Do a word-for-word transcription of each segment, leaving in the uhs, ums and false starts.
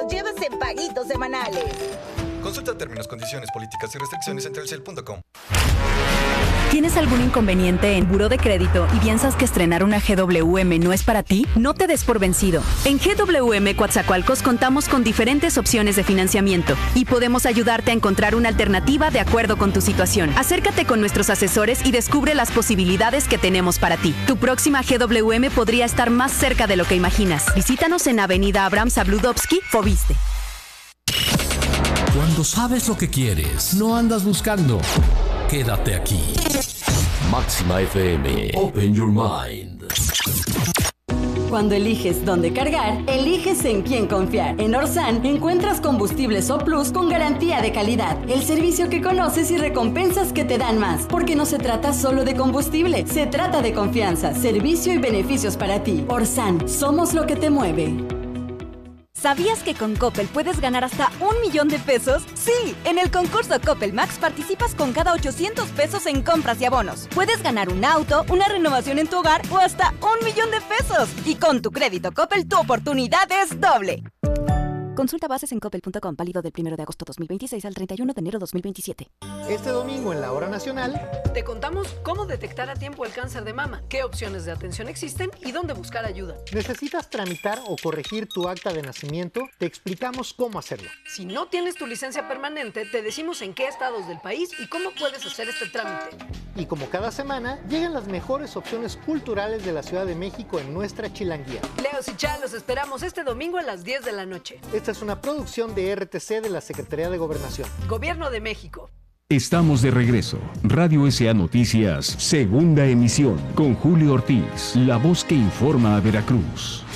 los llevas en paguitos semanales. Consulta términos, condiciones, políticas y restricciones en telcel punto com. ¿Tienes algún inconveniente en buró de crédito y piensas que estrenar una G W M no es para ti? No te des por vencido. En G W M Coatzacoalcos contamos con diferentes opciones de financiamiento y podemos ayudarte a encontrar una alternativa de acuerdo con tu situación. Acércate con nuestros asesores y descubre las posibilidades que tenemos para ti. Tu próxima G W M podría estar más cerca de lo que imaginas. Visítanos en Avenida Abraham Sabludovsky, Fobiste. Cuando sabes lo que quieres, no andas buscando. Quédate aquí. Máxima F M. Open your mind. Cuando eliges dónde cargar, eliges en quién confiar. En Orsan encuentras combustibles O Plus con garantía de calidad. El servicio que conoces y recompensas que te dan más. Porque no se trata solo de combustible, se trata de confianza, servicio y beneficios para ti. Orsan, somos lo que te mueve. ¿Sabías que con Coppel puedes ganar hasta un millón de pesos? Sí, en el concurso Coppel Max participas con cada ochocientos pesos en compras y abonos. Puedes ganar un auto, una renovación en tu hogar o hasta un millón de pesos. Y con tu crédito Coppel, tu oportunidad es doble. Consulta bases en coppel punto com, válido del primero de agosto dos mil veintiséis al treinta y uno de enero dos mil veintisiete. Este domingo en la Hora Nacional te contamos cómo detectar a tiempo el cáncer de mama, qué opciones de atención existen y dónde buscar ayuda. ¿Necesitas tramitar o corregir tu acta de nacimiento? Te explicamos cómo hacerlo. Si no tienes tu licencia permanente, te decimos en qué estados del país y cómo puedes hacer este trámite. Y como cada semana, llegan las mejores opciones culturales de la Ciudad de México en nuestra Chilanguía. Leos y Chá, los esperamos este domingo a las diez de la noche. Esta es una producción de R T C de la Secretaría de Gobernación. Gobierno de México. Estamos de regreso. Radio S A Noticias, segunda emisión, con Julio Ortiz, la voz que informa a Veracruz.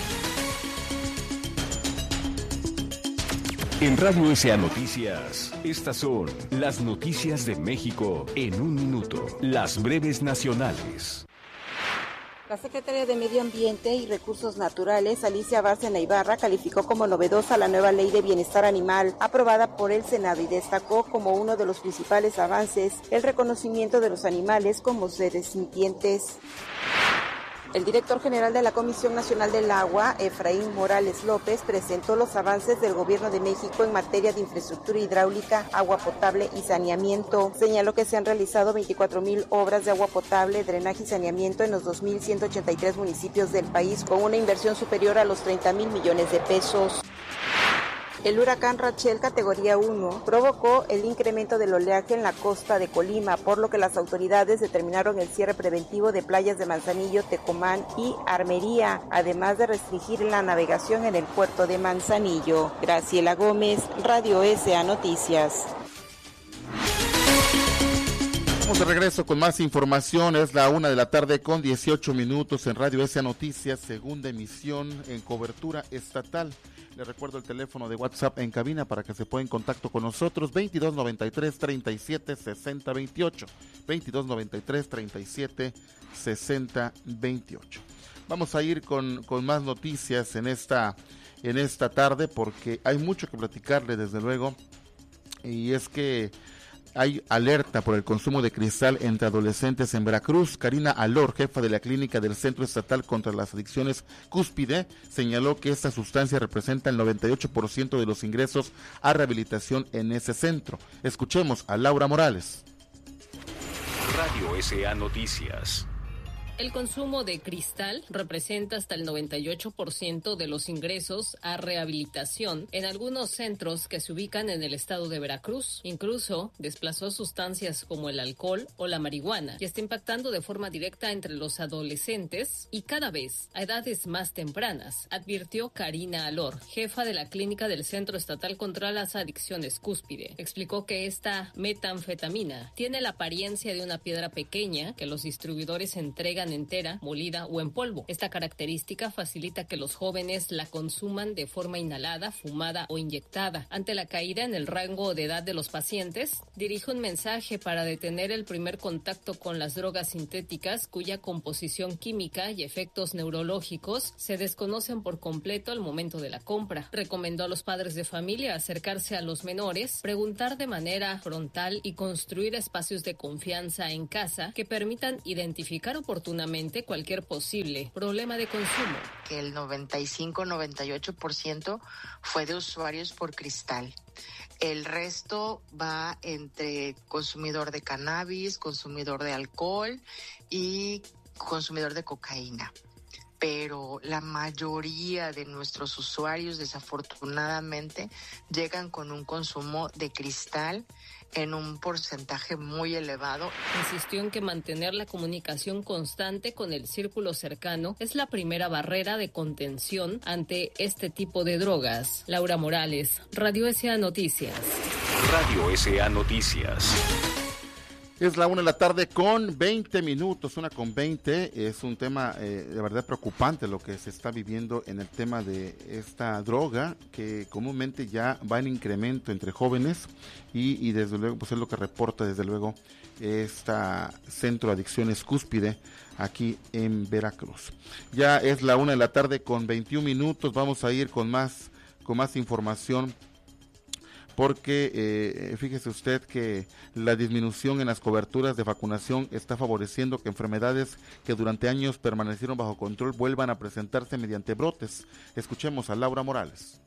En Radio S A Noticias, estas son las noticias de México en un minuto. Las breves nacionales. La secretaria de Medio Ambiente y Recursos Naturales, Alicia Bárcena Ibarra, calificó como novedosa la nueva Ley de Bienestar Animal aprobada por el Senado y destacó como uno de los principales avances el reconocimiento de los animales como seres sintientes. El director general de la Comisión Nacional del Agua, Efraín Morales López, presentó los avances del Gobierno de México en materia de infraestructura hidráulica, agua potable y saneamiento. Señaló que se han realizado veinticuatro mil obras de agua potable, drenaje y saneamiento en los dos mil ciento ochenta y tres municipios del país, con una inversión superior a los treinta mil millones de pesos. El huracán Rachel categoría uno provocó el incremento del oleaje en la costa de Colima, por lo que las autoridades determinaron el cierre preventivo de playas de Manzanillo, Tecomán y Armería, además de restringir la navegación en el puerto de Manzanillo. Graciela Gómez, Radio S A Noticias. Estamos de regreso con más información. Es la una de la tarde con dieciocho minutos en Radio S A Noticias, segunda emisión en cobertura estatal. Les recuerdo el teléfono de WhatsApp en cabina para que se ponga en contacto con nosotros, veintidós noventa y tres, treinta y siete, sesenta, veintiocho, veintidós noventa y tres, treinta y siete, sesenta, veintiocho. Vamos a ir con, con más noticias en esta, en esta tarde porque hay mucho que platicarle, desde luego, y es que hay alerta por el consumo de cristal entre adolescentes en Veracruz. Karina Alor, jefa de la clínica del Centro Estatal contra las Adicciones Cúspide, señaló que esta sustancia representa el noventa y ocho por ciento de los ingresos a rehabilitación en ese centro. Escuchemos a Laura Morales. Radio S A Noticias. El consumo de cristal representa hasta el noventa y ocho por ciento de los ingresos a rehabilitación en algunos centros que se ubican en el estado de Veracruz. Incluso desplazó sustancias como el alcohol o la marihuana y está impactando de forma directa entre los adolescentes y cada vez a edades más tempranas, advirtió Karina Alor, jefa de la clínica del Centro Estatal contra las Adicciones Cúspide. Explicó que esta metanfetamina tiene la apariencia de una piedra pequeña que los distribuidores entregan entera, molida o en polvo. Esta característica facilita que los jóvenes la consuman de forma inhalada, fumada o inyectada. Ante la caída en el rango de edad de los pacientes, dirige un mensaje para detener el primer contacto con las drogas sintéticas cuya composición química y efectos neurológicos se desconocen por completo al momento de la compra. Recomendó a los padres de familia acercarse a los menores, preguntar de manera frontal y construir espacios de confianza en casa que permitan identificar oportunidades oportunamente cualquier posible problema de consumo. Que el noventa y cinco a noventa y ocho por ciento fue de usuarios por cristal. El resto va entre consumidor de cannabis, consumidor de alcohol y consumidor de cocaína. Pero la mayoría de nuestros usuarios, desafortunadamente, llegan con un consumo de cristal en un porcentaje muy elevado. Insistió en que mantener la comunicación constante con el círculo cercano es la primera barrera de contención ante este tipo de drogas. Laura Morales, Radio S A Noticias. Radio S A Noticias. Es la una de la tarde con veinte minutos, una con veinte. Es un tema eh, de verdad preocupante lo que se está viviendo en el tema de esta droga que comúnmente ya va en incremento entre jóvenes y, y desde luego pues es lo que reporta desde luego esta Centro de Adicciones Cúspide aquí en Veracruz. Ya es la una de la tarde con veintiún minutos, vamos a ir con más, con más información. Porque eh, fíjese usted que la disminución en las coberturas de vacunación está favoreciendo que enfermedades que durante años permanecieron bajo control vuelvan a presentarse mediante brotes. Escuchemos a Laura Morales.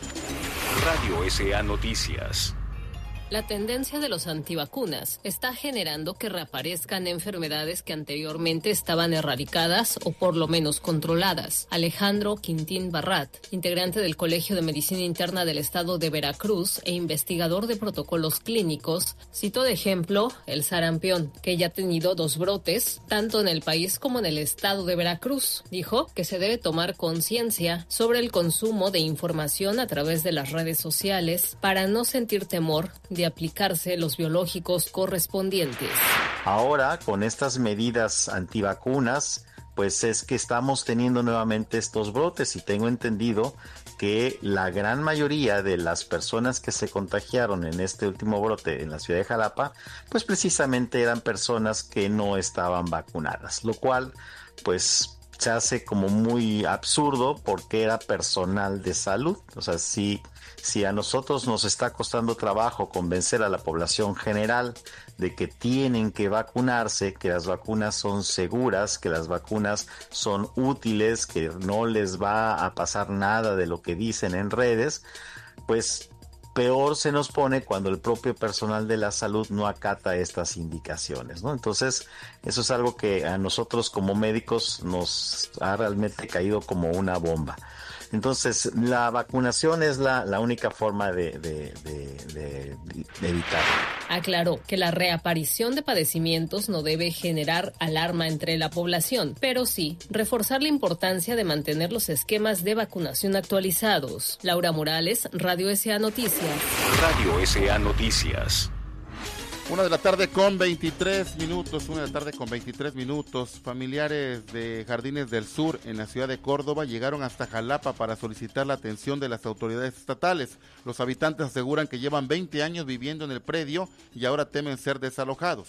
Radio S A Noticias. La tendencia de los antivacunas está generando que reaparezcan enfermedades que anteriormente estaban erradicadas o por lo menos controladas. Alejandro Quintín Barrat, integrante del Colegio de Medicina Interna del Estado de Veracruz e investigador de protocolos clínicos, citó de ejemplo el sarampión, que ya ha tenido dos brotes, tanto en el país como en el estado de Veracruz. Dijo que se debe tomar conciencia sobre el consumo de información a través de las redes sociales para no sentir temor de aplicarse los biológicos correspondientes. Ahora, con estas medidas antivacunas, pues es que estamos teniendo nuevamente estos brotes y tengo entendido que la gran mayoría de las personas que se contagiaron en este último brote en la ciudad de Jalapa, pues precisamente eran personas que no estaban vacunadas, lo cual pues se hace como muy absurdo porque era personal de salud. O sea, si Si a nosotros nos está costando trabajo convencer a la población general de que tienen que vacunarse, que las vacunas son seguras, que las vacunas son útiles, que no les va a pasar nada de lo que dicen en redes, pues peor se nos pone cuando el propio personal de la salud no acata estas indicaciones, ¿no? Entonces, eso es algo que a nosotros como médicos nos ha realmente caído como una bomba. Entonces, la vacunación es la, la única forma de, de, de, de, de evitar. Aclaró que la reaparición de padecimientos no debe generar alarma entre la población, pero sí reforzar la importancia de mantener los esquemas de vacunación actualizados. Laura Morales, Radio S A Noticias. Radio S A Noticias. Una de la tarde con veintitrés minutos, una de la tarde con veintitrés minutos. Familiares de Jardines del Sur en la ciudad de Córdoba llegaron hasta Jalapa para solicitar la atención de las autoridades estatales. Los habitantes aseguran que llevan veinte años viviendo en el predio y ahora temen ser desalojados.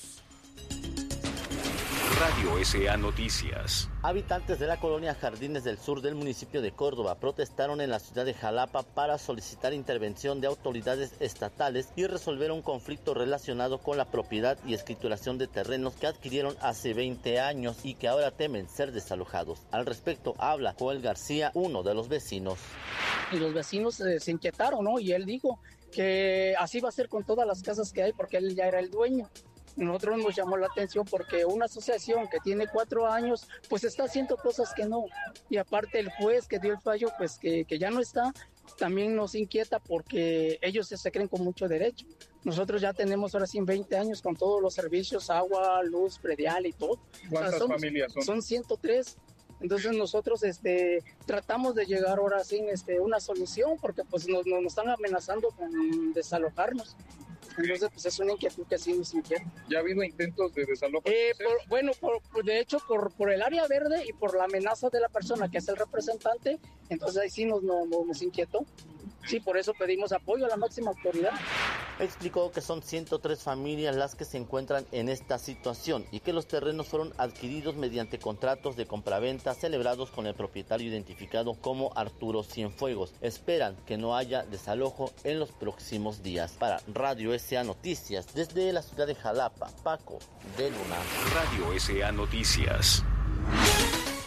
Radio S A Noticias. Habitantes de la colonia Jardines del Sur del municipio de Córdoba protestaron en la ciudad de Jalapa para solicitar intervención de autoridades estatales y resolver un conflicto relacionado con la propiedad y escrituración de terrenos que adquirieron hace veinte años y que ahora temen ser desalojados. Al respecto habla Joel García, uno de los vecinos. Y los vecinos eh, se inquietaron, ¿no? Y él dijo que así va a ser con todas las casas que hay porque él ya era el dueño. Nosotros nos llamó la atención porque una asociación que tiene cuatro años, pues está haciendo cosas que no. Y aparte el juez que dio el fallo, pues que, que ya no está, también nos inquieta porque ellos se creen con mucho derecho. Nosotros ya tenemos ahora sí veinte años con todos los servicios, agua, luz, predial y todo. ¿Cuántas o sea, somos, familias son? Son ciento tres. Entonces nosotros este, tratamos de llegar ahora sí este, una solución porque pues nos, nos están amenazando con desalojarnos. Entonces, pues es una inquietud que sí nos inquieta. ¿Ya ha habido intentos de desalojo? Eh, por, bueno, por, por, de hecho, por, por el área verde y por la amenaza de la persona que es el representante, entonces ahí sí nos, nos, nos inquietó. Sí, por eso pedimos apoyo a la máxima autoridad. Explicó que son ciento tres familias las que se encuentran en esta situación y que los terrenos fueron adquiridos mediante contratos de compraventa celebrados con el propietario identificado como Arturo Cienfuegos. Esperan que no haya desalojo en los próximos días. Para Radio S A Noticias, desde la ciudad de Jalapa, Paco de Luna. Radio S A Noticias.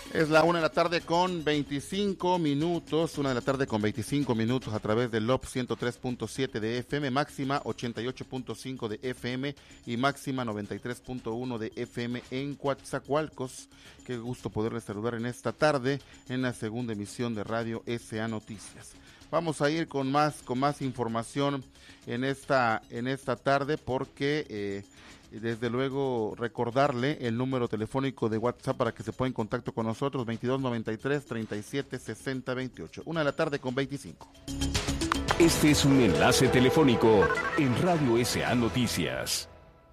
Es la una de la tarde con veinticinco minutos, una de la tarde con veinticinco minutos a través del L O P ciento tres punto siete de F M, máxima ochenta y ocho punto cinco de F M y máxima noventa y tres punto uno de F M en Coatzacoalcos. Qué gusto poderles saludar en esta tarde en la segunda emisión de Radio S A Noticias. Vamos a ir con más, con más información en esta, en esta tarde porque... Eh, Desde luego recordarle el número telefónico de WhatsApp para que se ponga en contacto con nosotros, veintidós noventa y tres, treinta y siete, sesenta, veintiocho. Una de la tarde con veinticinco. Este es un enlace telefónico en Radio S A Noticias.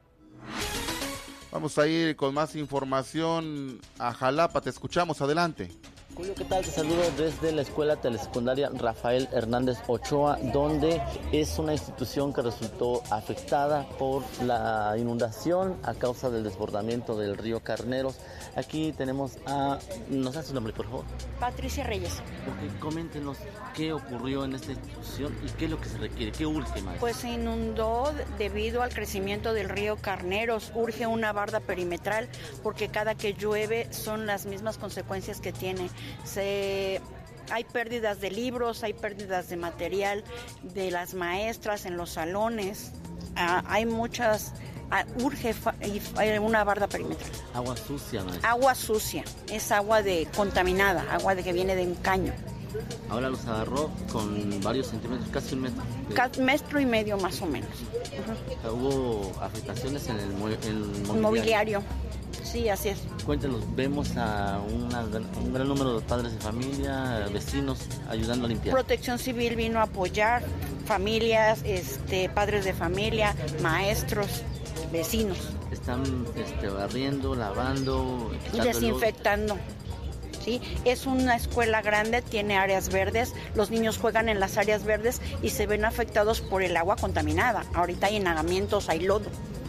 Vamos a ir con más información a Jalapa, te escuchamos, adelante. Julio, ¿qué tal? Te saludo desde la Escuela Telesecundaria Rafael Hernández Ochoa, donde es una institución que resultó afectada por la inundación a causa del desbordamiento del río Carneros. Aquí tenemos a... ¿Nos das su nombre, por favor? Patricia Reyes. Okay, coméntenos qué ocurrió en esta institución y qué es lo que se requiere, qué urge más. Pues se inundó debido al crecimiento del río Carneros. Urge una barda perimetral porque cada que llueve son las mismas consecuencias que tiene. Se, hay pérdidas de libros, hay pérdidas de material de las maestras en los salones, ah, hay muchas, ah, urge fa, una barda perimetral. Agua sucia, maestra. Agua sucia, es agua de contaminada, agua de que viene de un caño. Ahora los agarró con varios centímetros, casi un metro. Casi metro y medio más o menos. Uh-huh. Hubo afectaciones en el, en el mobiliario. mobiliario. Sí, así es. Cuéntenos, vemos a una, un gran número de padres de familia, vecinos, ayudando a limpiar. Protección Civil vino a apoyar, familias, este, padres de familia, maestros, vecinos. Están este, barriendo, lavando, y desinfectando. ¿Sí? Es una escuela grande, tiene áreas verdes, los niños juegan en las áreas verdes y se ven afectados por el agua contaminada. Ahorita hay enagamientos, hay lodo.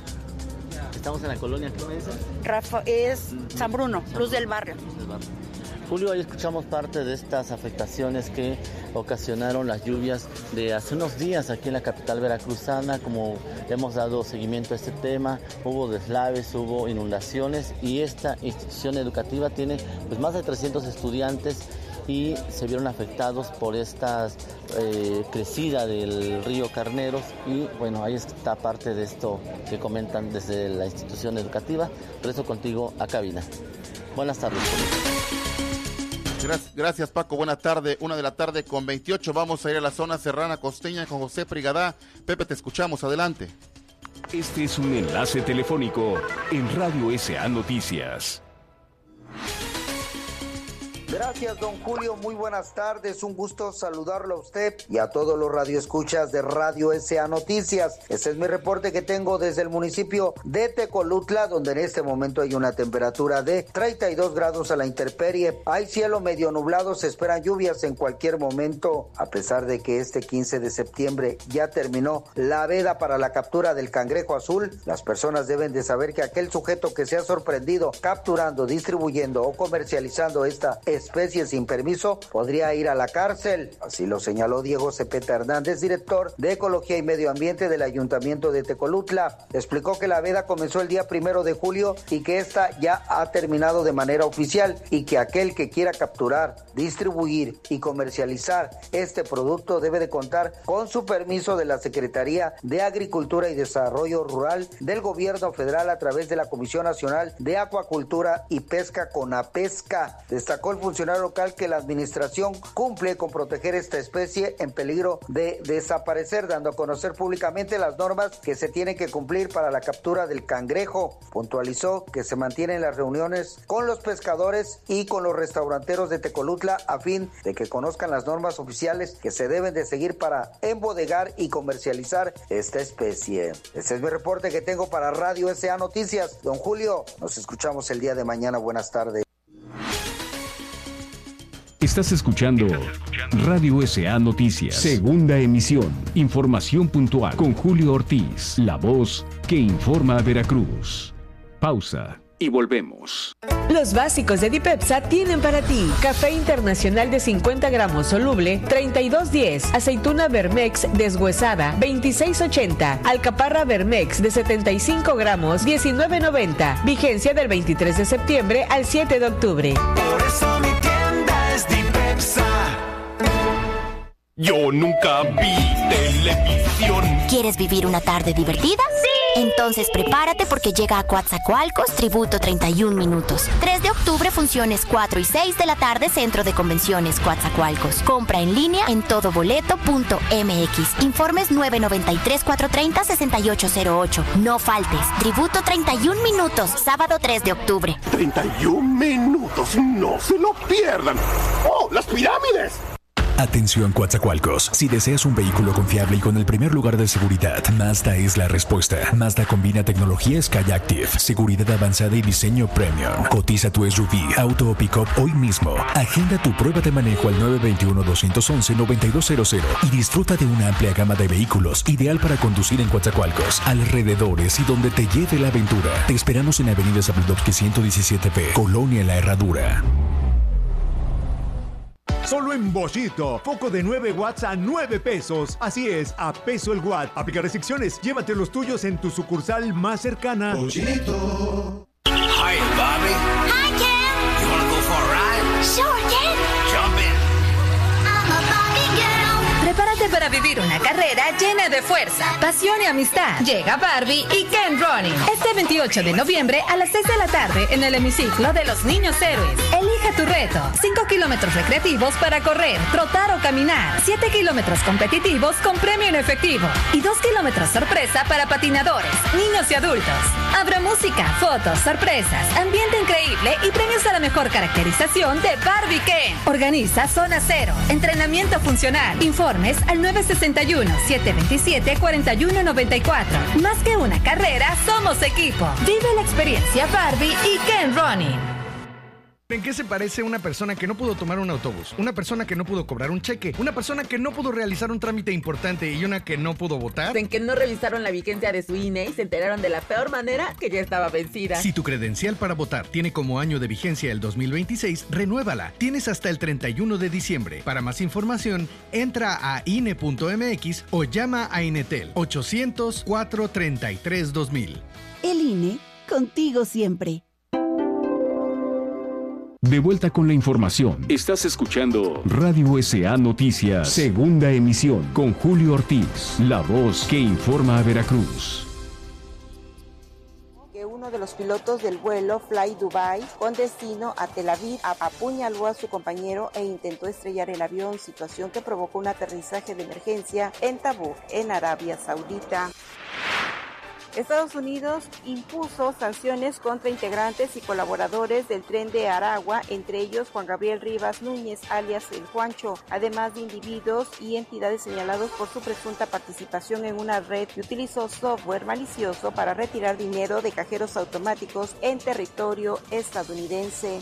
Estamos en la colonia, ¿qué me dices? Rafa, es San Bruno, San Luz del Barrio. Luz del Barrio. Julio, hoy escuchamos parte de estas afectaciones que ocasionaron las lluvias de hace unos días aquí en la capital veracruzana. Como hemos dado seguimiento a este tema, hubo deslaves, hubo inundaciones y esta institución educativa tiene pues más de trescientos estudiantes y se vieron afectados por esta eh, crecida del río Carneros y bueno, ahí está parte de esto que comentan desde la institución educativa. Regreso contigo a cabina. Buenas tardes. Gracias, gracias Paco, buena tarde, una de la tarde con veintiocho, vamos a ir a la zona serrana costeña con José Prigadá. Pepe, te escuchamos, adelante. Este es un enlace telefónico en Radio S A Noticias. Gracias, don Julio. Muy buenas tardes. Un gusto saludarlo a usted y a todos los radioescuchas de Radio S A Noticias. Este es mi reporte que tengo desde el municipio de Tecolutla, donde en este momento hay una temperatura de treinta y dos grados a la intemperie. Hay cielo medio nublado, se esperan lluvias en cualquier momento, a pesar de que este quince de septiembre ya terminó la veda para la captura del cangrejo azul. Las personas deben de saber que aquel sujeto que se ha sorprendido capturando, distribuyendo o comercializando esta especie sin permiso podría ir a la cárcel. Así lo señaló Diego Cepeta Hernández, director de Ecología y Medio Ambiente del Ayuntamiento de Tecolutla. Explicó que la veda comenzó el día primero de julio y que esta ya ha terminado de manera oficial y que aquel que quiera capturar, distribuir y comercializar este producto debe de contar con su permiso de la Secretaría de Agricultura y Desarrollo Rural del Gobierno Federal a través de la Comisión Nacional de Acuacultura y Pesca, CONAPESCA. Destacó el funcionario local que la administración cumple con proteger esta especie en peligro de desaparecer, dando a conocer públicamente las normas que se tienen que cumplir para la captura del cangrejo. Puntualizó que se mantienen las reuniones con los pescadores y con los restauranteros de Tecolutla a fin de que conozcan las normas oficiales que se deben de seguir para embodegar y comercializar esta especie. Este es mi reporte que tengo para Radio S A Noticias. Don Julio, nos escuchamos el día de mañana. Buenas tardes. Estás escuchando Radio S A Noticias, segunda emisión. Información puntual con Julio Ortiz, la voz que informa a Veracruz. Pausa. y volvemos. Los básicos de Dipepsa tienen para ti café internacional de cincuenta gramos soluble, treinta y dos diez, aceituna Vermex deshuesada, veintiséis ochenta, alcaparra Vermex de setenta y cinco gramos, diecinueve noventa, vigencia del veintitrés de septiembre al siete de octubre. Por eso mi tienda es Dipepsa. Yo nunca vi televisión. ¿Quieres vivir una tarde divertida? ¡Sí! Entonces prepárate porque llega a Coatzacoalcos Tributo treinta y un minutos. tres de octubre, funciones cuatro y seis de la tarde, Centro de Convenciones Coatzacoalcos. Compra en línea en todoboleto punto m x. Informes nueve noventa y tres, cuatrocientos treinta, sesenta y ocho cero ocho. No faltes. Tributo treinta y un minutos, sábado tres de octubre. treinta y un minutos, no se lo pierdan. ¡Oh, las pirámides! Atención Coatzacoalcos, si deseas un vehículo confiable y con el primer lugar de seguridad, Mazda es la respuesta. Mazda combina tecnología Skyactiv, seguridad avanzada y diseño premium. Cotiza tu S U V, auto o pick-up hoy mismo. Agenda tu prueba de manejo al nueve dos uno, dos uno uno, nueve dos cero cero y disfruta de una amplia gama de vehículos ideal para conducir en Coatzacoalcos, alrededores y donde te lleve la aventura. Te esperamos en Avenida Zabludovsky ciento diecisiete B, Colonia La Herradura. Solo en Bollito, foco de nueve watts a nueve pesos. Así es, a peso el watt. Aplica restricciones. Llévate los tuyos en tu sucursal más cercana. Bollito. Hi, Bobby. Hi, Ken. You wanna go for a ride? Sure, Ken. Jump in. I'm a Barbie girl. Prepárate para vivir una carrera llena de fuerza, pasión y amistad. Llega Barbie y Ken Running. Este veintiocho de noviembre a las seis de la tarde en el hemiciclo de los Niños Héroes. Elige tu reto. cinco kilómetros recreativos para correr, trotar o caminar. siete kilómetros competitivos con premio en efectivo. Y dos kilómetros sorpresa para patinadores, niños y adultos. Habrá música, fotos, sorpresas, ambiente increíble y premios a la mejor caracterización de Barbie Ken. Organiza Zona Cero. Entrenamiento funcional. Informes al nueve seis uno, siete dos siete, cuatro uno nueve cuatro. Más que una carrera, somos equipo. Vive la experiencia Barbie y Ken Running. ¿En qué se parece una persona que no pudo tomar un autobús? Una persona que no pudo cobrar un cheque, una persona que no pudo realizar un trámite importante y una que no pudo votar. En que no revisaron la vigencia de su I N E y se enteraron de la peor manera que ya estaba vencida. Si tu credencial para votar tiene como año de vigencia el dos mil veintiséis, renuévala. Tienes hasta el treinta y uno de diciembre. Para más información, entra a I N E punto m x o llama a Inetel ochocientos, cuatrocientos treinta y tres, dos mil. El I N E, contigo siempre. De vuelta con la información. Estás escuchando Radio S A Noticias, segunda emisión, con Julio Ortiz, la voz que informa a Veracruz. Que uno de los pilotos del vuelo Fly Dubai con destino a Tel Aviv apuñaló a su compañero e intentó estrellar el avión, situación que provocó un aterrizaje de emergencia en Tabuk, en Arabia Saudita. Estados Unidos impuso sanciones contra integrantes y colaboradores del Tren de Aragua, entre ellos Juan Gabriel Rivas Núñez, alias El Juancho, además de individuos y entidades señalados por su presunta participación en una red que utilizó software malicioso para retirar dinero de cajeros automáticos en territorio estadounidense.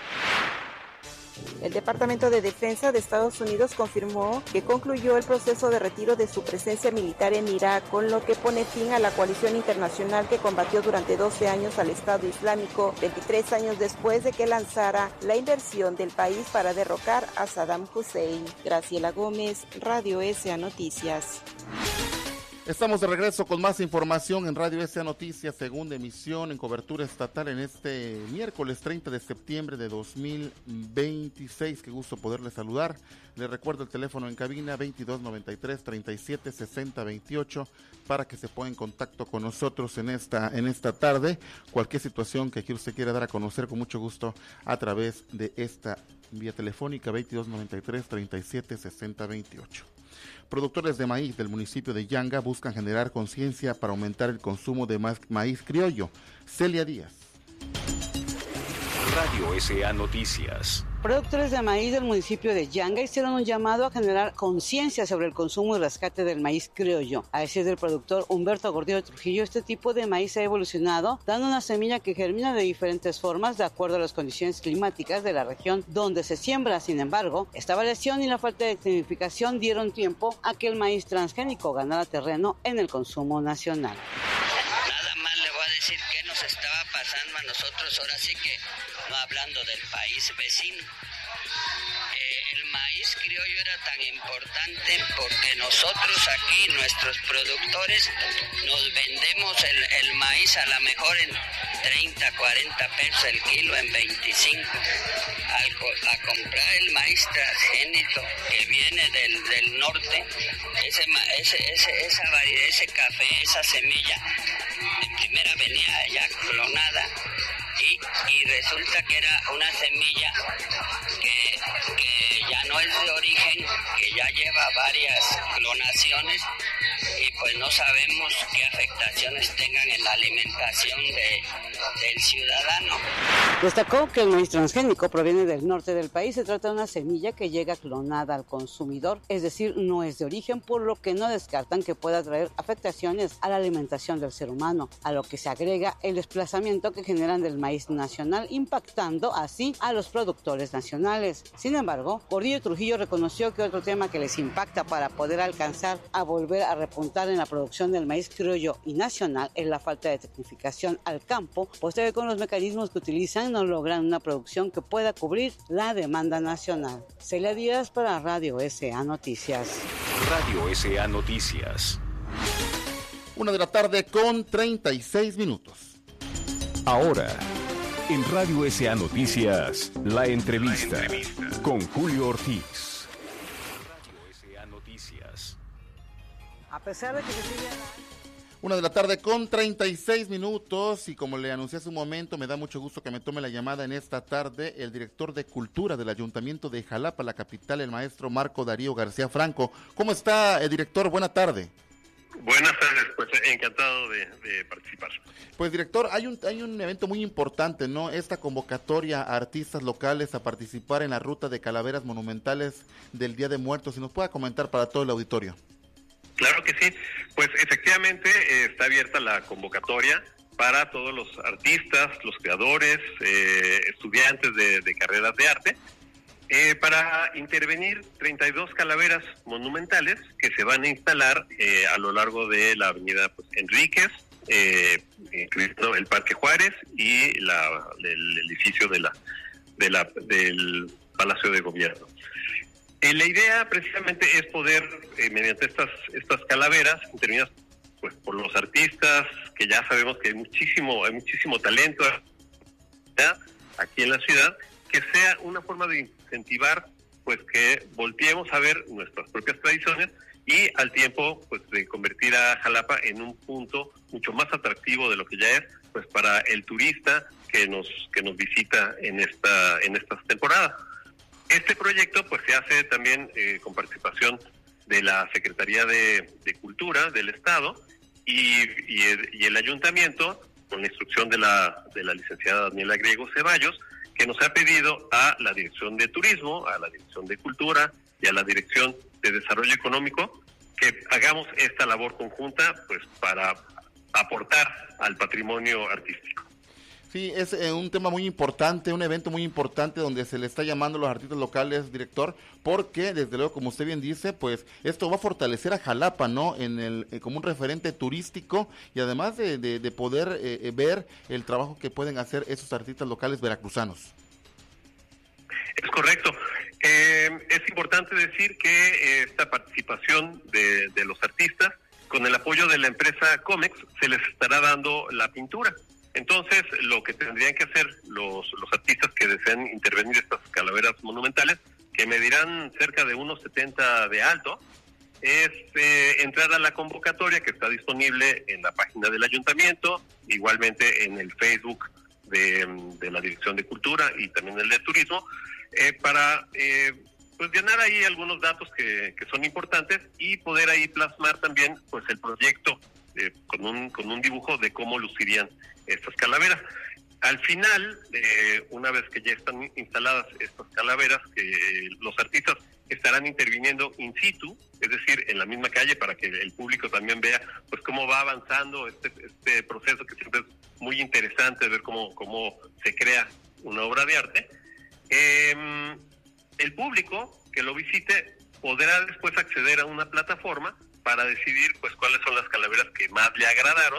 El Departamento de Defensa de Estados Unidos confirmó que concluyó el proceso de retiro de su presencia militar en Irak, con lo que pone fin a la coalición internacional que combatió durante doce años al Estado Islámico, veintitrés años después de que lanzara la invasión del país para derrocar a Saddam Hussein. Graciela Gómez, Radio S A Noticias. Estamos de regreso con más información en Radio S A Noticias, segunda emisión en cobertura estatal en este miércoles treinta de septiembre de dos mil veintiséis. Qué gusto poderles saludar. Les recuerdo el teléfono en cabina veintidós noventa y tres, treinta y siete, sesenta, veintiocho para que se ponga en contacto con nosotros en esta, en esta tarde. Cualquier situación que aquí usted quiera dar a conocer, con mucho gusto a través de esta vía telefónica veintidós noventa y tres, treinta y siete, sesenta, veintiocho. Productores de maíz del municipio de Yanga buscan generar conciencia para aumentar el consumo de ma- maíz criollo. Celia Díaz. Radio S A Noticias. Productores de maíz del municipio de Yanga hicieron un llamado a generar conciencia sobre el consumo y rescate del maíz criollo. A decir del productor Humberto Gordillo Trujillo, este tipo de maíz ha evolucionado, dando una semilla que germina de diferentes formas de acuerdo a las condiciones climáticas de la región donde se siembra. Sin embargo, esta variación y la falta de tecnificación dieron tiempo a que el maíz transgénico ganara terreno en el consumo nacional. Nada más le voy a decir qué nos estaba pasando pasando a nosotros, ahora sí que no hablando del país vecino. Eh, el maíz criollo era tan importante porque nosotros aquí, nuestros productores, nos vendemos el, el maíz a lo mejor en treinta, cuarenta pesos el kilo, en veinticinco. Al, a comprar el maíz transgénico que viene del, del norte, ese, ese, ese, esa variedad, ese café, esa semilla, de primera venía ya clonada. Y, y resulta que era una semilla que, que ya no es de origen, que ya lleva varias clonaciones y pues no sabemos qué afectaciones tengan en la alimentación de, del ciudadano. Destacó que el maíz transgénico proviene del norte del país. Se trata de una semilla que llega clonada al consumidor, es decir, no es de origen, por lo que no descartan que pueda traer afectaciones a la alimentación del ser humano, a lo que se agrega el desplazamiento que generan del maíz nacional, impactando así a los productores nacionales. Sin embargo, Gordillo Trujillo reconoció que otro tema que les impacta para poder alcanzar a volver a repuntar en la producción del maíz criollo y nacional es la falta de tecnificación al campo, puesto que con los mecanismos que utilizan no logran una producción que pueda cubrir la demanda nacional. Celia Díaz para Radio S A Noticias. Radio S A Noticias. Una de la tarde con treinta y seis minutos. Ahora, en Radio S A Noticias, la entrevista, la entrevista. con Julio Ortiz. Radio S A Noticias. A pesar de que se sigue... Una de la tarde con treinta y seis minutos y como le anuncié hace un momento, me da mucho gusto que me tome la llamada en esta tarde el director de Cultura del Ayuntamiento de Jalapa, la capital, el maestro Marco Darío García Franco. ¿Cómo está, eh, director? Buena tarde. Buenas tardes, pues encantado de, de participar. Pues director, hay un hay un evento muy importante, ¿no? Esta convocatoria a artistas locales a participar en la ruta de calaveras monumentales del Día de Muertos. Si nos pueda comentar para todo el auditorio. Claro que sí, pues efectivamente eh, está abierta la convocatoria para todos los artistas, los creadores, eh, estudiantes de, de carreras de arte, eh, para intervenir treinta y dos calaveras monumentales que se van a instalar eh, a lo largo de la avenida pues, Enríquez, eh, incluyendo el Parque Juárez y la, el edificio de la, de la, del Palacio de Gobierno. Eh, la idea precisamente es poder, eh, mediante estas estas calaveras, intervenidas pues por los artistas, que ya sabemos que hay muchísimo, hay muchísimo talento ¿ya? aquí en la ciudad, que sea una forma de incentivar pues que volteemos a ver nuestras propias tradiciones y al tiempo pues de convertir a Jalapa en un punto mucho más atractivo de lo que ya es pues para el turista que nos que nos visita en esta en estas temporadas. Este proyecto pues se hace también eh, con participación de la Secretaría de, de Cultura del Estado y, y, el, y el Ayuntamiento, con la instrucción de la, de la licenciada Daniela Griego Ceballos, que nos ha pedido a la Dirección de Turismo, a la Dirección de Cultura y a la Dirección de Desarrollo Económico que hagamos esta labor conjunta pues para aportar al patrimonio artístico. Sí, es eh, un tema muy importante, un evento muy importante donde se le está llamando a los artistas locales, director, porque desde luego, como usted bien dice, pues esto va a fortalecer a Jalapa, ¿no? En el eh, como un referente turístico y además de, de, de poder eh, ver el trabajo que pueden hacer esos artistas locales veracruzanos. Es correcto. Eh, es importante decir que eh, esta participación de, de los artistas, con el apoyo de la empresa Comex, se les estará dando la pintura. Entonces, lo que tendrían que hacer los, los artistas que deseen intervenir estas calaveras monumentales, que medirán cerca de unos setenta de alto, es eh, entrar a la convocatoria que está disponible en la página del Ayuntamiento, igualmente en el Facebook de, de la Dirección de Cultura y también el de Turismo, eh, para eh, pues llenar ahí algunos datos que, que son importantes y poder ahí plasmar también pues el proyecto eh, con un con un dibujo de cómo lucirían estas calaveras. Al final, eh, una vez que ya están instaladas estas calaveras, que eh, los artistas estarán interviniendo in situ, es decir, en la misma calle, para que el público también vea pues cómo va avanzando este este proceso, que siempre es muy interesante ver cómo, cómo se crea una obra de arte. Eh, el público que lo visite podrá después acceder a una plataforma para decidir pues cuáles son las calaveras que más le agradaron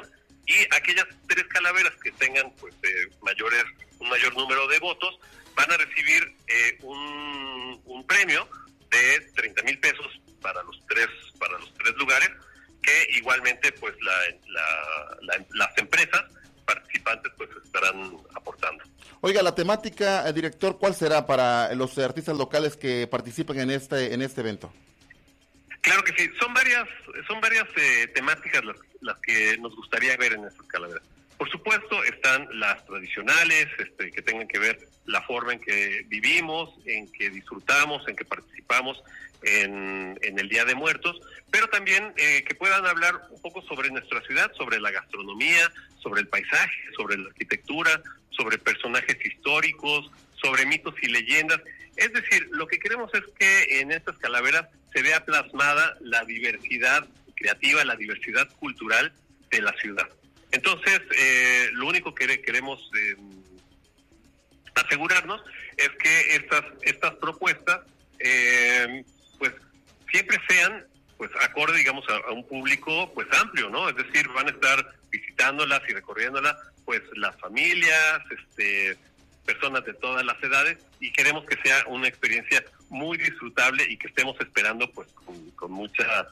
y aquellas tres calaveras que tengan pues eh, mayores un mayor número de votos van a recibir eh, un, un premio de treinta mil pesos para los tres para los tres lugares, que igualmente pues la, la, la, las empresas participantes pues estarán aportando. Oiga, la temática, eh, director, ¿cuál será para los artistas locales que participen en este en este evento? Claro que sí, son varias son varias eh, temáticas las, las que nos gustaría ver en estas calaveras. Por supuesto están las tradicionales, este, que tengan que ver la forma en que vivimos, en que disfrutamos, en que participamos en, en el Día de Muertos, pero también eh, que puedan hablar un poco sobre nuestra ciudad, sobre la gastronomía, sobre el paisaje, sobre la arquitectura, sobre personajes históricos, sobre mitos y leyendas. Es decir, lo que queremos es que en estas calaveras se vea plasmada la diversidad creativa, la diversidad cultural de la ciudad. Entonces, eh, lo único que queremos eh, asegurarnos es que estas estas propuestas eh, pues siempre sean pues acorde, digamos, a, a un público pues amplio, ¿no? Es decir, van a estar visitándolas y recorriéndolas pues las familias, este personas de todas las edades, y queremos que sea una experiencia muy disfrutable y que estemos esperando pues con, con mucha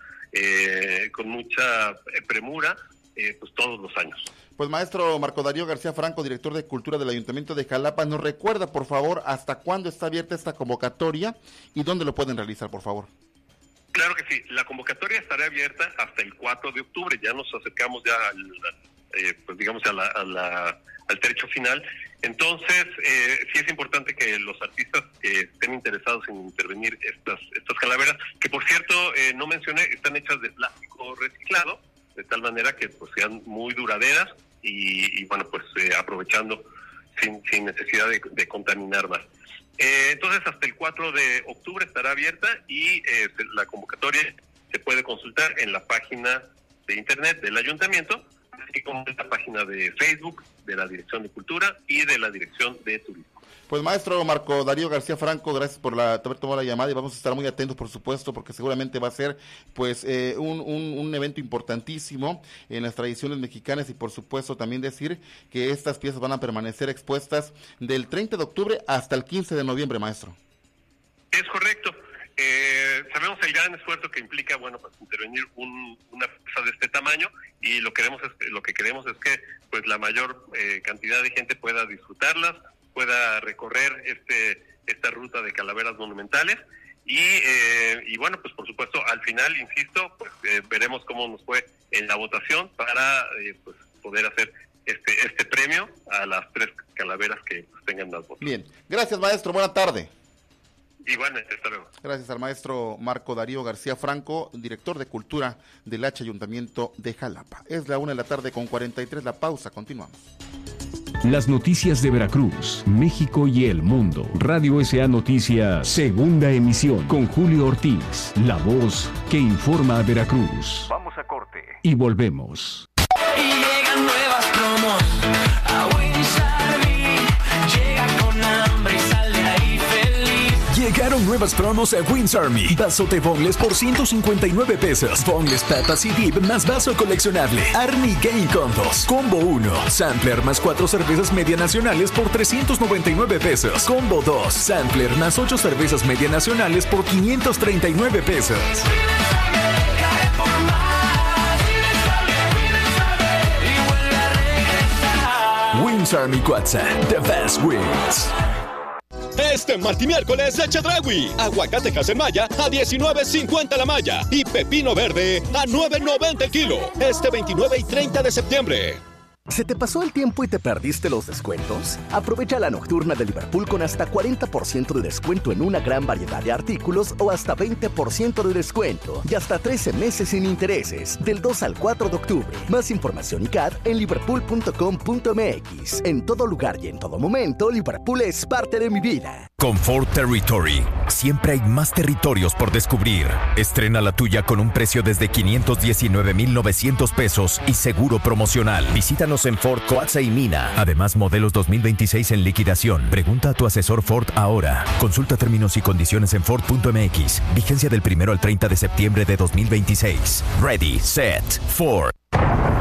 eh, con mucha premura eh, pues todos los años. Pues maestro Marco Darío García Franco, director de Cultura del Ayuntamiento de Jalapa, nos recuerda por favor hasta cuándo está abierta esta convocatoria y dónde lo pueden realizar, por favor. Claro que sí, la convocatoria estará abierta hasta el cuatro de octubre, ya nos acercamos ya al, eh, pues digamos a la, a la, al trecho final. Entonces, eh, sí es importante que los artistas que estén interesados en intervenir estas estas calaveras, que por cierto, eh, no mencioné, están hechas de plástico reciclado, de tal manera que pues sean muy duraderas y, y bueno, pues eh, aprovechando sin, sin necesidad de, de contaminar más. Eh, entonces, hasta el cuatro de octubre estará abierta y eh, la convocatoria se puede consultar en la página de internet del ayuntamiento, así como en la página de Facebook de la Dirección de Cultura y de la Dirección de Turismo. Pues maestro Marco Darío García Franco, gracias por la, haber tomado la llamada y vamos a estar muy atentos, por supuesto, porque seguramente va a ser pues eh, un, un, un evento importantísimo en las tradiciones mexicanas y por supuesto también decir que estas piezas van a permanecer expuestas del treinta de octubre hasta el quince de noviembre, maestro. Es correcto. Eh, sabemos el gran esfuerzo que implica, bueno, pues intervenir un, una pieza de este tamaño y lo queremos es, lo que queremos es que pues la mayor eh, cantidad de gente pueda disfrutarlas, pueda recorrer este esta ruta de calaveras monumentales y eh, y bueno, pues por supuesto al final, insisto, pues eh, veremos cómo nos fue en la votación para eh, pues poder hacer este este premio a las tres calaveras que pues, tengan más votos. Bien, gracias maestro, buena tarde. Igualmente, hasta luego. Gracias al maestro Marco Darío García Franco, director de Cultura del H Ayuntamiento de Jalapa. Es la una de la tarde con cuarenta y tres, la pausa, continuamos. Las noticias de Veracruz, México y el mundo. Radio S A Noticias, segunda emisión, con Julio Ortiz, la voz que informa a Veracruz. Vamos a corte. Y volvemos. Y llegan nuevas promos a Wings Army. Llega con hambre y sale de ahí feliz. Llegaron nuevas promos a Wings Army. Vaso de boneless por ciento cincuenta y nueve pesos. Boneless papas y dip más vaso coleccionable. Army Game Combos. Combo uno. Sampler más cuatro cervezas media nacionales por trescientos noventa y nueve pesos. Combo dos. Sampler más ocho cervezas media nacionales por quinientos treinta y nueve pesos. Wings Army Cuatza. The best wings. Este martes y miércoles de Chedraui. Aguacate Casemaya a diecinueve cincuenta la malla y pepino verde a nueve noventa el kilo. Este veintinueve y treinta de septiembre. ¿Se te pasó el tiempo y te perdiste los descuentos? Aprovecha la nocturna de Liverpool con hasta cuarenta por ciento de descuento en una gran variedad de artículos o hasta veinte por ciento de descuento y hasta trece meses sin intereses del dos al cuatro de octubre. Más información y C A D en liverpool punto com punto m x. En todo lugar y en todo momento, Liverpool es parte de mi vida. Confort Territory. Siempre hay más territorios por descubrir. Estrena la tuya con un precio desde quinientos diecinueve mil novecientos pesos y seguro promocional. Visítanos en Ford, Coatza y Mina. Además, modelos dos mil veintiséis en liquidación. Pregunta a tu asesor Ford ahora. Consulta términos y condiciones en Ford punto m x. Vigencia del primero al treinta de septiembre de dos mil veintiséis. Ready, set, Ford.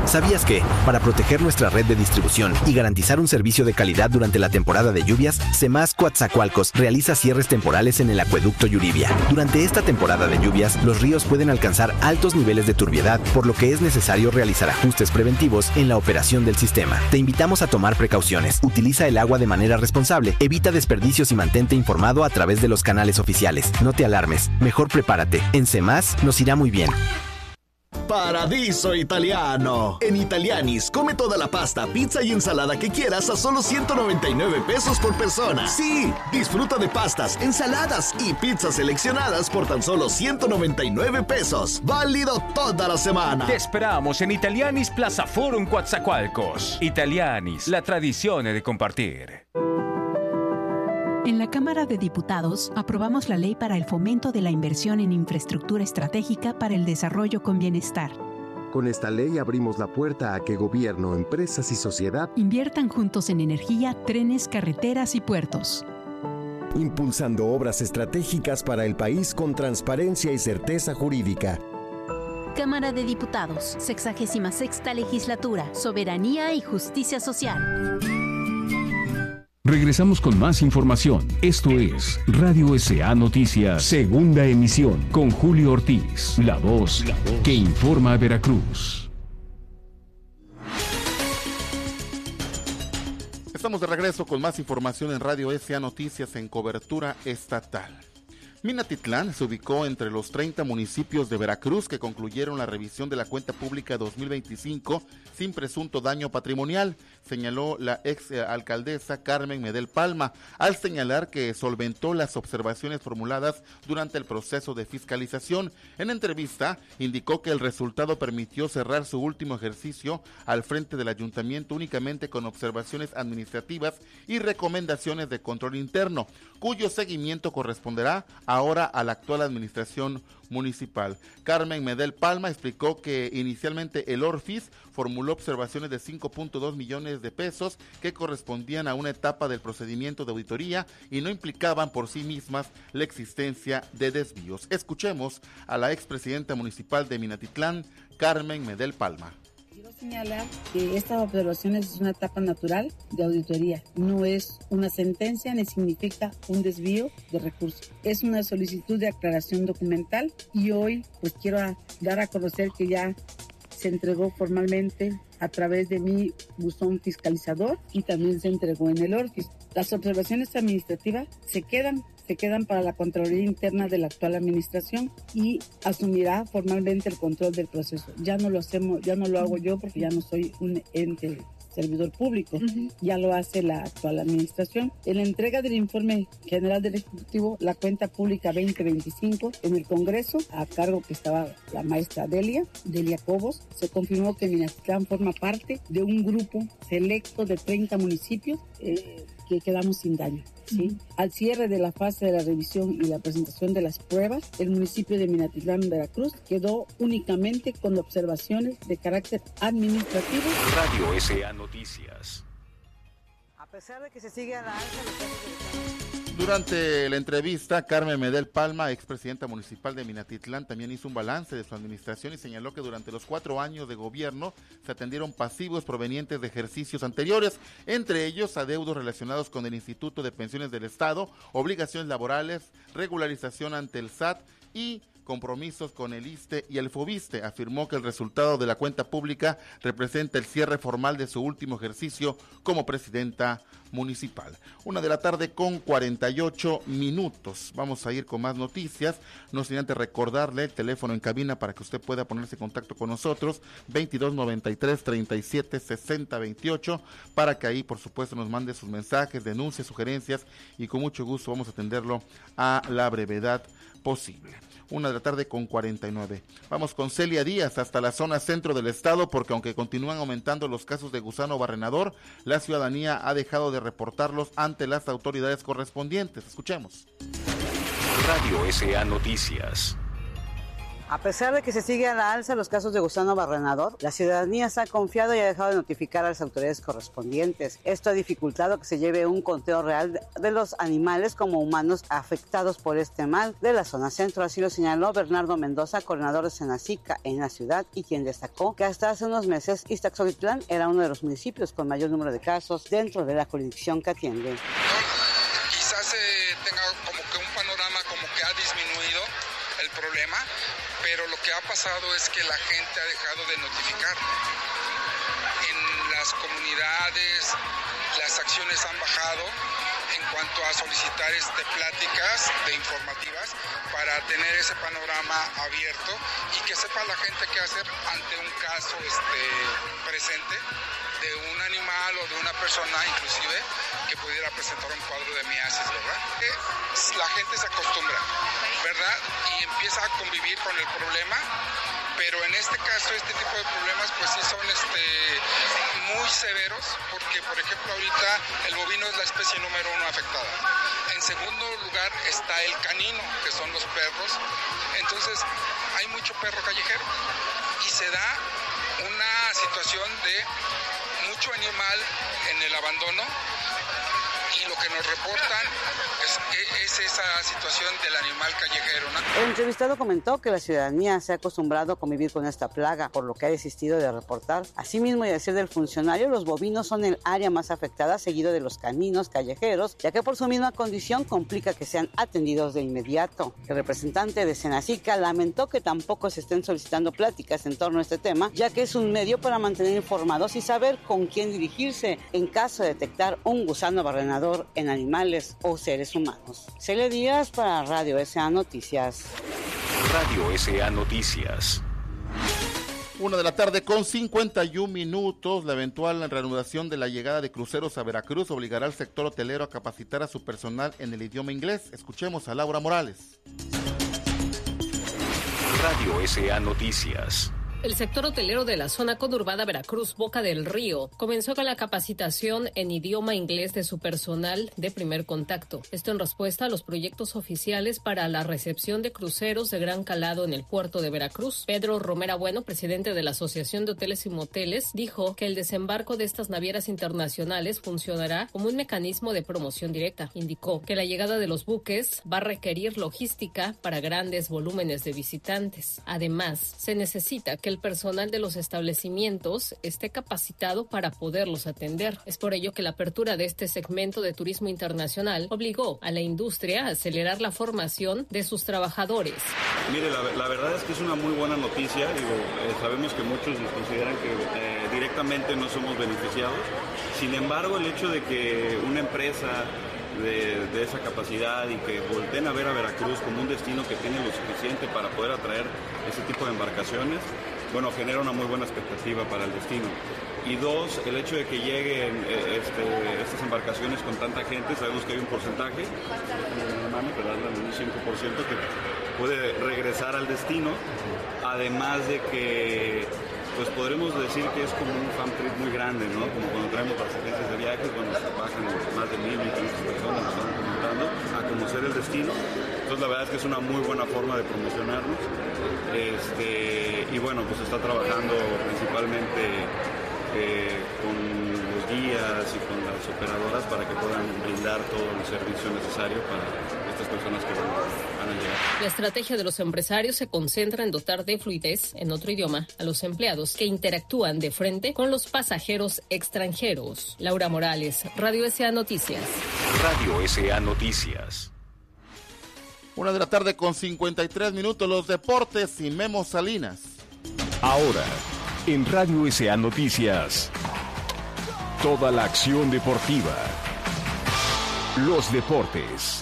¿Sabías que, para proteger nuestra red de distribución y garantizar un servicio de calidad durante la temporada de lluvias, Semás Coatzacoalcos realiza cierres temporales en el acueducto Yuribia? Durante esta temporada de lluvias, los ríos pueden alcanzar altos niveles de turbiedad, por lo que es necesario realizar ajustes preventivos en la operación del sistema. Te invitamos a tomar precauciones, utiliza el agua de manera responsable, evita desperdicios y mantente informado a través de los canales oficiales. No te alarmes, mejor prepárate. En Semás nos irá muy bien. Paradiso Italiano. En Italianis, come toda la pasta, pizza y ensalada que quieras a solo ciento noventa y nueve pesos por persona. Sí, disfruta de pastas, ensaladas y pizzas seleccionadas por tan solo ciento noventa y nueve pesos. Válido toda la semana. Te esperamos en Italianis Plaza Forum Coatzacoalcos. Italianis, la tradición de compartir. En la Cámara de Diputados aprobamos la ley para el fomento de la inversión en infraestructura estratégica para el desarrollo con bienestar. Con esta ley abrimos la puerta a que gobierno, empresas y sociedad inviertan juntos en energía, trenes, carreteras y puertos. Impulsando obras estratégicas para el país con transparencia y certeza jurídica. Cámara de Diputados, sexagésima sexta legislatura, soberanía y justicia social. Regresamos con más información. Esto es Radio S A Noticias, segunda emisión, con Julio Ortiz, la voz, la voz que informa a Veracruz. Estamos de regreso con más información en Radio S A Noticias en cobertura estatal. Minatitlán se ubicó entre los treinta municipios de Veracruz que concluyeron la revisión de la cuenta pública dos mil veinticinco sin presunto daño patrimonial, señaló la ex alcaldesa Carmen Medel Palma, al señalar que solventó las observaciones formuladas durante el proceso de fiscalización. En entrevista, indicó que el resultado permitió cerrar su último ejercicio al frente del ayuntamiento únicamente con observaciones administrativas y recomendaciones de control interno, cuyo seguimiento corresponderá ahora a la actual administración municipal. Carmen Medel Palma explicó que inicialmente el Orfis formuló observaciones de cinco punto dos millones de pesos que correspondían a una etapa del procedimiento de auditoría y no implicaban por sí mismas la existencia de desvíos. Escuchemos a la expresidenta municipal de Minatitlán, Carmen Medel Palma. Quiero señalar que esta observación es una etapa natural de auditoría, no es una sentencia ni significa un desvío de recursos. Es una solicitud de aclaración documental y hoy pues quiero dar a conocer que ya se entregó formalmente a través de mi buzón fiscalizador y también se entregó en el Orfis. Las observaciones administrativas se quedan se quedan para la Contraloría Interna de la actual administración y asumirá formalmente el control del proceso. Ya no lo hacemos, ya no lo hago yo porque ya no soy un ente servidor público, uh-huh. Ya lo hace la actual administración. En la entrega del informe general del Ejecutivo, la cuenta pública veinte veinticinco, en el Congreso, a cargo que estaba la maestra Delia, Delia Cobos, se confirmó que Minatitlán forma parte de un grupo selecto de treinta municipios eh, que quedamos sin daño. ¿Sí? Uh-huh. Al cierre de la fase de la revisión y la presentación de las pruebas, el municipio de Minatitlán, Veracruz, quedó únicamente con observaciones de carácter administrativo. Radio S A Noticias. A pesar de que se sigue a la alza los casos de... Durante la entrevista, Carmen Medel Palma, expresidenta municipal de Minatitlán, también hizo un balance de su administración y señaló que durante los cuatro años de gobierno se atendieron pasivos provenientes de ejercicios anteriores, entre ellos adeudos relacionados con el Instituto de Pensiones del Estado, obligaciones laborales, regularización ante el S A T y compromisos con el ISSSTE y el FOBISSSTE. Afirmó que el resultado de la cuenta pública representa el cierre formal de su último ejercicio como presidenta municipal. Una de la tarde con cuarenta y ocho minutos. Vamos a ir con más noticias. No sin antes recordarle el teléfono en cabina para que usted pueda ponerse en contacto con nosotros, veintidós noventa y tres, treinta y siete, sesenta, veintiocho, para que ahí por supuesto nos mande sus mensajes, denuncias, sugerencias y con mucho gusto vamos a atenderlo a la brevedad posible. Una de la tarde con cuarenta y nueve. Vamos con Celia Díaz hasta la zona centro del estado, porque aunque continúan aumentando los casos de gusano barrenador, la ciudadanía ha dejado de reportarlos ante las autoridades correspondientes. Escuchemos. Radio S A Noticias. A pesar de que se sigue a la alza los casos de gusano barrenador, la ciudadanía se ha confiado y ha dejado de notificar a las autoridades correspondientes. Esto ha dificultado que se lleve un conteo real de los animales como humanos afectados por este mal de la zona centro. Así lo señaló Bernardo Mendoza, coordinador de Senacica en la ciudad, y quien destacó que hasta hace unos meses Ixtaxoquitlán era uno de los municipios con mayor número de casos dentro de la jurisdicción que atiende. Quizás eh, tenga como que un panorama como que ha disminuido el problema, pero lo que ha pasado es que la gente ha dejado de notificar. En las comunidades las acciones han bajado en cuanto a solicitar este, pláticas de informativas para tener ese panorama abierto y que sepa la gente qué hacer ante un caso este, presente de un animal o de una persona inclusive que pudiera presentar un cuadro de miasis, ¿verdad? Que la gente se acostumbra, ¿verdad? Y empieza a convivir con el problema, pero en este caso este tipo de problemas pues sí son este, muy severos porque, por ejemplo, ahorita el bovino es la especie número uno afectada. En segundo lugar está el canino, que son los perros. Entonces hay mucho perro callejero y se da una situación de mucho animal en el abandono y lo que nos reportan es, es esa situación del animal callejero, ¿no? El entrevistado comentó que la ciudadanía se ha acostumbrado a convivir con esta plaga, por lo que ha desistido de reportar. Asimismo, y a decir del funcionario, los bovinos son el área más afectada, seguido de los caninos callejeros, ya que por su misma condición complica que sean atendidos de inmediato. El representante de Senacica lamentó que tampoco se estén solicitando pláticas en torno a este tema, ya que es un medio para mantener informados y saber con quién dirigirse en caso de detectar un gusano barrenador en animales o seres humanos. Celia Díaz para Radio S A Noticias. Radio S A Noticias. Una de la tarde con cincuenta y un minutos. La eventual reanudación de la llegada de cruceros a Veracruz obligará al sector hotelero a capacitar a su personal en el idioma inglés. Escuchemos a Laura Morales. Radio S A Noticias. El sector hotelero de la zona conurbada Veracruz, Boca del Río, comenzó con la capacitación en idioma inglés de su personal de primer contacto. Esto en respuesta a los proyectos oficiales para la recepción de cruceros de gran calado en el puerto de Veracruz. Pedro Romera Bueno, presidente de la Asociación de Hoteles y Moteles, dijo que el desembarco de estas navieras internacionales funcionará como un mecanismo de promoción directa. Indicó que la llegada de los buques va a requerir logística para grandes volúmenes de visitantes. Además, se necesita que el personal de los establecimientos esté capacitado para poderlos atender. Es por ello que la apertura de este segmento de turismo internacional obligó a la industria a acelerar la formación de sus trabajadores. Mire, la, la verdad es que es una muy buena noticia. Digo, eh, sabemos que muchos nos consideran que eh, directamente no somos beneficiados. Sin embargo, el hecho de que una empresa De, de esa capacidad y que volteen a ver a Veracruz como un destino que tiene lo suficiente para poder atraer ese tipo de embarcaciones, bueno, genera una muy buena expectativa para el destino. Y dos, el hecho de que lleguen eh, este, estas embarcaciones con tanta gente, sabemos que hay un porcentaje, un cinco por ciento que puede regresar al destino, además de que pues podremos decir que es como un fan trip muy grande, ¿no? Como cuando traemos las agencias de viajes, cuando se bajan más de mil, mil quinientas personas, nos están comentando, a conocer el destino. Entonces la verdad es que es una muy buena forma de promocionarnos. Este, y bueno, pues está trabajando principalmente eh, con los guías y con las operadoras para que puedan brindar todo el servicio necesario para estas personas que van, van a llegar. La estrategia de los empresarios se concentra en dotar de fluidez, en otro idioma, a los empleados que interactúan de frente con los pasajeros extranjeros. Laura Morales, Radio S A Noticias. Radio S A Noticias. Una de la tarde con cincuenta y tres minutos, los deportes y Memo Salinas. Ahora, en Radio S A Noticias, toda la acción deportiva. Los deportes.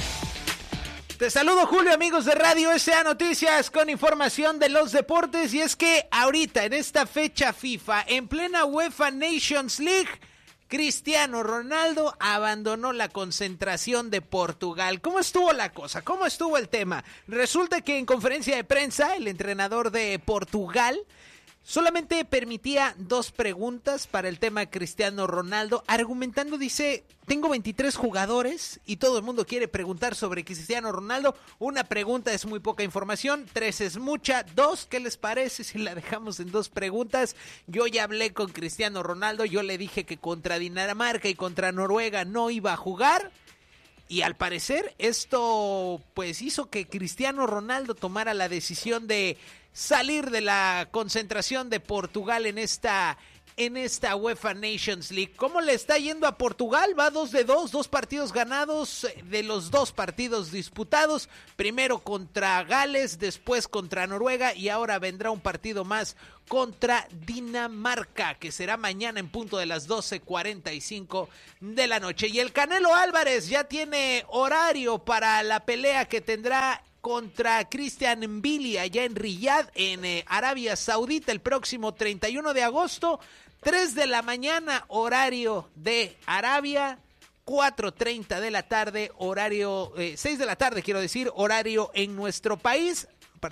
Te saludo, Julio, amigos de Radio S A Noticias, con información de los deportes. Y es que ahorita, en esta fecha FIFA, en plena UEFA Nations League, Cristiano Ronaldo abandonó la concentración de Portugal. ¿Cómo estuvo la cosa? ¿Cómo estuvo el tema? Resulta que en conferencia de prensa, el entrenador de Portugal solamente permitía dos preguntas para el tema Cristiano Ronaldo, argumentando, dice, tengo veintitrés jugadores y todo el mundo quiere preguntar sobre Cristiano Ronaldo. Una pregunta es muy poca información, tres es mucha, dos, ¿qué les parece si la dejamos en dos preguntas? Yo ya hablé con Cristiano Ronaldo, yo le dije que contra Dinamarca y contra Noruega no iba a jugar. Y al parecer esto pues hizo que Cristiano Ronaldo tomara la decisión de salir de la concentración de Portugal en esta, en esta UEFA Nations League. ¿Cómo le está yendo a Portugal? Va dos de dos, dos partidos ganados de los dos partidos disputados. Primero contra Gales, después contra Noruega y ahora vendrá un partido más contra Dinamarca, que será mañana en punto de las doce cuarenta y cinco de la noche. Y el Canelo Álvarez ya tiene horario para la pelea que tendrá contra Christian Mbili allá en Riyadh, en eh, Arabia Saudita, el próximo treinta y uno de agosto, tres de la mañana, horario de Arabia, cuatro treinta de la tarde, horario, eh, seis de la tarde, quiero decir, horario en nuestro país.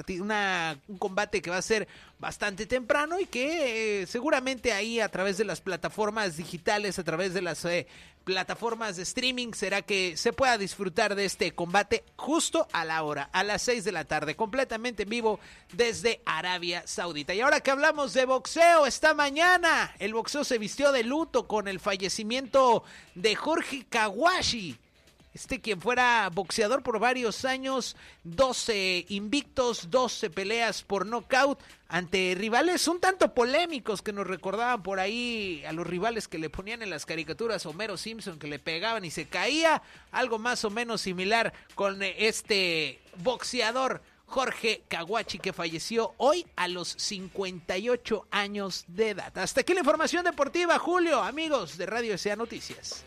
Una, un combate que va a ser bastante temprano y que eh, seguramente ahí a través de las plataformas digitales, a través de las eh, plataformas de streaming, será que se pueda disfrutar de este combate justo a la hora, a las seis de la tarde, completamente en vivo desde Arabia Saudita. Y ahora que hablamos de boxeo, esta mañana el boxeo se vistió de luto con el fallecimiento de Jorge Kawashi. Este quien fuera boxeador por varios años, doce invictos, doce peleas por nocaut ante rivales un tanto polémicos que nos recordaban por ahí a los rivales que le ponían en las caricaturas Homero Simpson, que le pegaban y se caía, algo más o menos similar con este boxeador Jorge Kawashi, que falleció hoy a los cincuenta y ocho años de edad. Hasta aquí la información deportiva, Julio, amigos de Radio S A Noticias.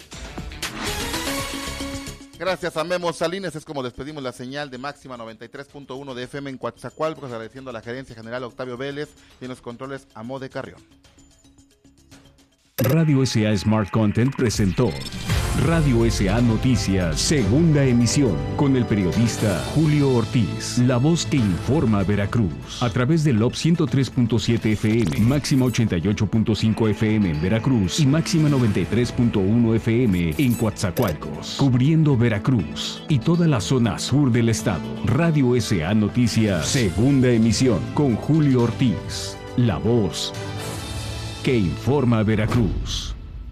Gracias a Memo Salines, es como despedimos la señal de máxima noventa y tres punto uno de F M en Coatzacoalcos, agradeciendo a la gerencia general Octavio Vélez y en los controles a Mode Carrión. Radio S A Smart Content presentó Radio S A Noticias, segunda emisión, con el periodista Julio Ortiz, la voz que informa a Veracruz, a través del L O B ciento tres punto siete F M, máxima ochenta y ocho punto cinco F M en Veracruz y máxima noventa y tres punto uno F M en Coatzacoalcos, cubriendo Veracruz y toda la zona sur del estado. Radio S A Noticias, segunda emisión, con Julio Ortiz, la voz que informa a Veracruz.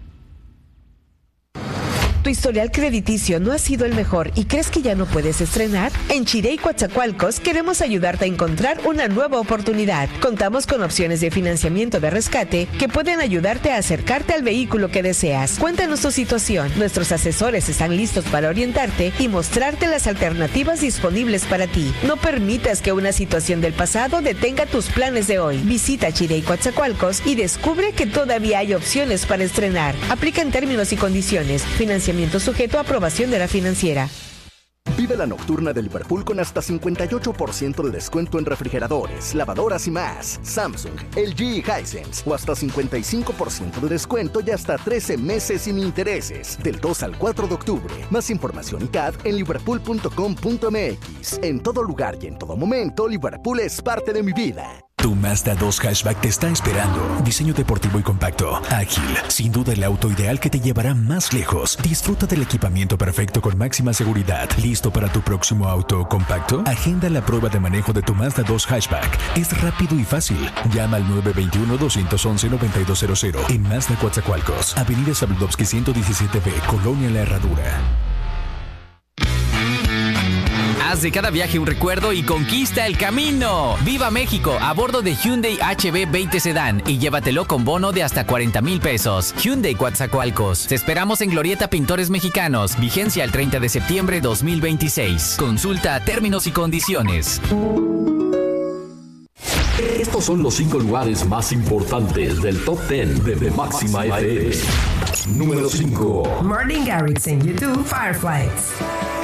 ¿Tu historial crediticio no ha sido el mejor y crees que ya no puedes estrenar? En Chirey Coatzacoalcos queremos ayudarte a encontrar una nueva oportunidad. Contamos con opciones de financiamiento de rescate que pueden ayudarte a acercarte al vehículo que deseas. Cuéntanos tu situación. Nuestros asesores están listos para orientarte y mostrarte las alternativas disponibles para ti. No permitas que una situación del pasado detenga tus planes de hoy. Visita Chirey Coatzacoalcos y descubre que todavía hay opciones para estrenar. Aplica en términos y condiciones. Financiamiento sujeto a aprobación de la financiera. Vive la nocturna de Liverpool con hasta cincuenta y ocho por ciento de descuento en refrigeradores, lavadoras y más. Samsung, L G y Hisense. O hasta cincuenta y cinco por ciento de descuento y hasta trece meses sin intereses. Del dos al cuatro de octubre. Más información y C A D en liverpool punto com punto m x. En todo lugar y en todo momento, Liverpool es parte de mi vida. Tu Mazda dos Hatchback te está esperando. Diseño deportivo y compacto. Ágil. Sin duda el auto ideal que te llevará más lejos. Disfruta del equipamiento perfecto con máxima seguridad. ¿Listo para tu próximo auto compacto? Agenda la prueba de manejo de tu Mazda dos Hatchback. Es rápido y fácil. Llama al nueve dos uno, dos once, nueve dos cero cero. En Mazda Coatzacoalcos. Avenida Sabludovsky ciento diecisiete B, Colonia La Herradura. Haz de cada viaje un recuerdo y conquista el camino. ¡Viva México! A bordo de Hyundai H B veinte Sedán y llévatelo con bono de hasta cuarenta mil pesos. Hyundai Coatzacoalcos. Te esperamos en Glorieta Pintores Mexicanos. Vigencia el treinta de septiembre de dos mil veintiséis. Consulta términos y condiciones. Estos son los cinco lugares más importantes del Top diez de, de Máxima F M. Número cinco. Martin Garrix en YouTube, Fireflies.